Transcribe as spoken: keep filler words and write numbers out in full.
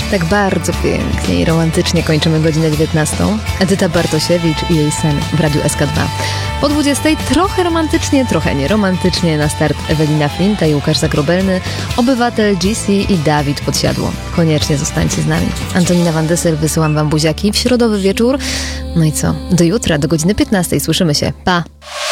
Tak bardzo pięknie i romantycznie kończymy godzinę dziewiętnastą. Edyta Bartosiewicz i jej sen w Radiu S K dwa. Po dwudziestej trochę romantycznie, trochę nieromantycznie na start Ewelina Flinta i Łukasz Zagrobelny, Obywatel G C i Dawid Podsiadło. Koniecznie zostańcie z nami. Antonina Van Dyssel, wysyłam wam buziaki w środowy wieczór. No i co? Do jutra, do godziny piętnastej. Słyszymy się. Pa!